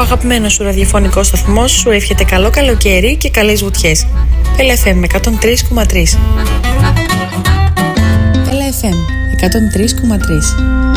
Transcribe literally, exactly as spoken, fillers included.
αγαπημένος σου ραδιοφωνικός σταθμός σου εύχεται καλό καλοκαίρι και καλές βουτιές. L F M εκατόν τρία κόμμα τρία. L F M εκατόν τρία κόμμα τρία.